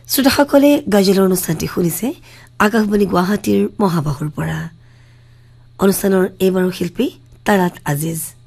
শ্ৰোতাসকলে গজলৰ অনুষ্ঠানটি শুনিছে আকাশবাণী গুৱাহাটীৰ মহাবাহুৰ পৰা অনুষ্ঠানৰ এইবাৰৰ শিল্পী তাৰাত আজিজ